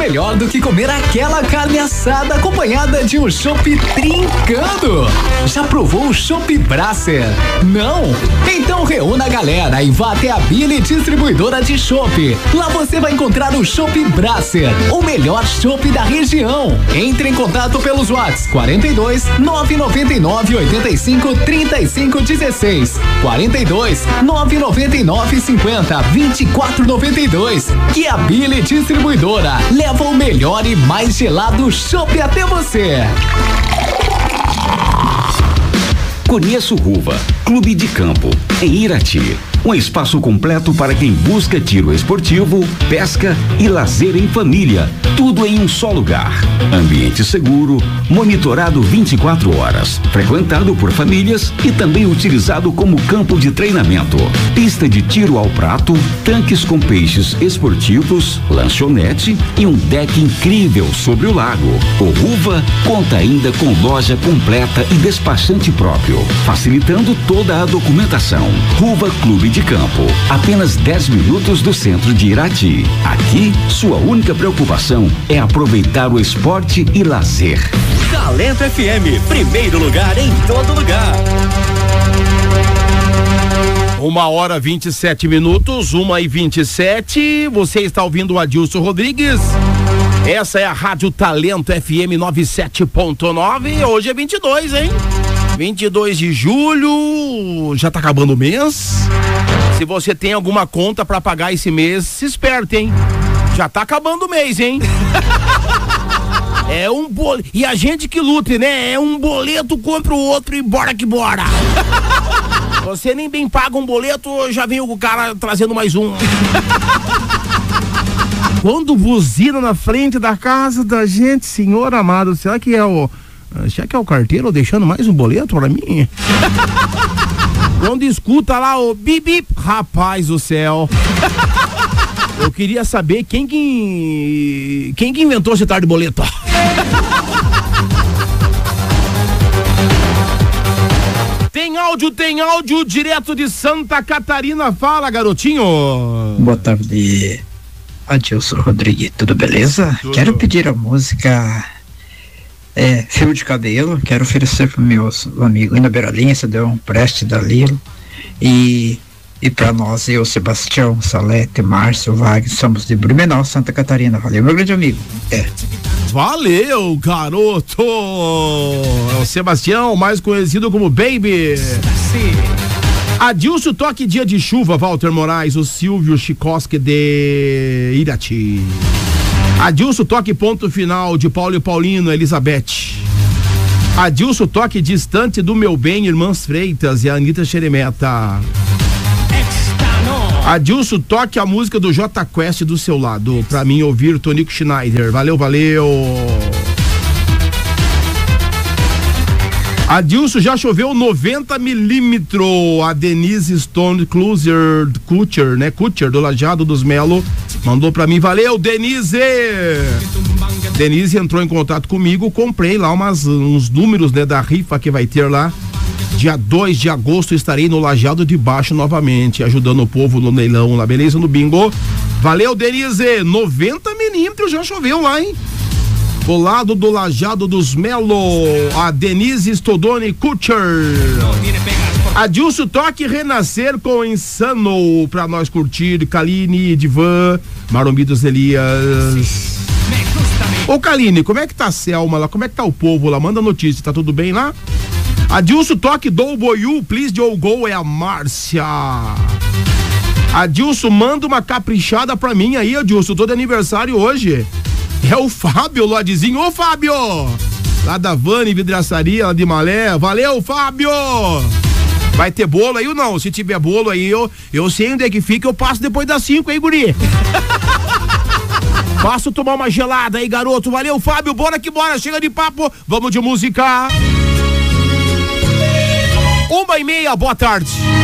melhor do que comer aquela carne assada acompanhada de um chopp trincando. Já provou o chopp Brasser? Não? Então reúna a galera e vá até a Billy Distribuidora de Chopp. Lá você vai encontrar o chopp Brasser, o melhor chopp da região. Entre em contato pelos WhatsApp 42 999 85 35 16, 42 999 50 24 92. Que a Billy Distribuidora leva o melhor e mais gelado chopp até você. Conheça o Ruva, Clube de Campo, em Irati. Um espaço completo para quem busca tiro esportivo, pesca e lazer em família. Tudo em um só lugar. Ambiente seguro, monitorado 24 horas, frequentado por famílias e também utilizado como campo de treinamento. Pista de tiro ao prato, tanques com peixes esportivos, lanchonete e um deck incrível sobre o lago. O Ruva conta ainda com loja completa e despachante próprio, facilitando toda a documentação. Ruva Clube de Campo, apenas 10 minutos do centro de Irati. Aqui, sua única preocupação é aproveitar o esporte e lazer. Talento FM, primeiro lugar em todo lugar. 1h27, 1h27. Você está ouvindo o Adilson Rodrigues. Essa é a Rádio Talento FM 97.9. Hoje é 22, hein? 22 de julho, já tá acabando o mês. Se você tem alguma conta pra pagar esse mês, se esperte, hein? Já tá acabando o mês, hein? É um boleto. E a gente que luta, né? É um boleto contra o outro e bora que bora. Você nem bem paga um boleto, já vem o cara trazendo mais um. Quando buzina na frente da casa da gente, senhor amado, será que é o carteiro deixando mais um boleto pra mim? Quando escuta lá o bip bip, rapaz do céu. Eu queria saber quem que inventou esse tal de boleto. Tem áudio direto de Santa Catarina. Fala, garotinho. Boa tarde, Adilson Rodrigues, tudo beleza? Tudo. Quero pedir a música Fio de Cabelo. Quero oferecer para meus amigos na Beiralinha, Cedão, Preste, Dalilo e para nós, eu, Sebastião, Salete, Márcio, Wagner, somos de Blumenau, Santa Catarina. Valeu, meu grande amigo. Valeu, garoto. É o Sebastião, mais conhecido como Baby. Adilson, toque dia de chuva, Walter Moraes, o Silvio Chikoski de Irati. Adilson, toque ponto final de Paulo e Paulino, Elizabeth. Adilson, toque distante do meu bem, Irmãs Freitas e a Anitta Xeremeta. Adilson, toque a música do J Quest do seu lado, pra mim ouvir Tonico Schneider. Valeu. Adilson, já choveu 90 milímetros. A Denise Stone Kutcher, né? Kutcher, do Lajeado dos Melo, mandou pra mim. Valeu, Denise! Denise entrou em contato comigo, comprei lá uns números, né, da rifa que vai ter lá. Dia 2 de agosto estarei no Lajeado de Baixo novamente, ajudando o povo no leilão lá, beleza? No bingo. Valeu, Denise! 90 milímetros já choveu lá, hein? Do lado do Lajeado dos Melo, a Denise Stodoni Kutcher. Adilson, toque Renascer com Insano pra nós curtir. Kaline, Divan, Marombidos Elias. Ô Kaline, como é que tá a Selma lá? Como é que tá o povo lá? Manda notícia, tá tudo bem lá? Adilson, toque do Boyu, please Joe Go, é a Márcia. Adilson, manda uma caprichada pra mim aí, Adilson, tô de aniversário hoje. É o Fábio Lodizinho. Ô Fábio, lá da Vani Vidraçaria, lá de Malé. Valeu, Fábio. Vai ter bolo aí ou não? Se tiver bolo aí, eu sei onde é que fica, eu passo depois das 5, aí, guri. Passo tomar uma gelada aí, garoto. Valeu, Fábio, bora que bora, chega de papo, vamos de música. 1h30, boa tarde.